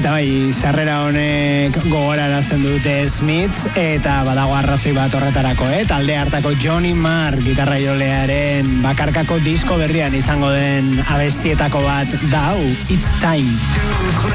Eta bai, sarrera honek gogorarazten dute Smiths, eta badago arrazoi bat horretarako, talde hartako Johnny Marr gitarra jolearen bakarkako disko berrian izango den abestietako bat da hau, It's Time.